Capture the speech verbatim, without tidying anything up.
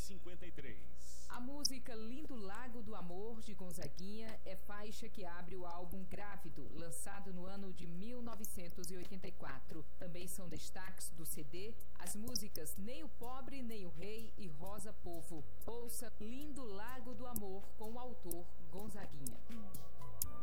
cinquenta e três. A música Lindo Lago do Amor, de Gonzaguinha, é faixa que abre o álbum Grávido, lançado no ano de mil novecentos e oitenta e quatro. Também são destaques do C D as músicas Nem o Pobre, Nem o Rei e Rosa Povo. Ouça Lindo Lago do Amor com o autor Gonzaguinha.